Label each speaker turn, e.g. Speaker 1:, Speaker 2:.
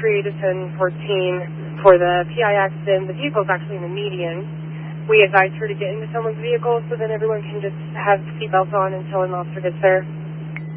Speaker 1: entry to 1014 for the PI accident. The vehicle is actually in the median. We advise her to get into someone's vehicle so then everyone can just have seatbelts on until an officer gets there.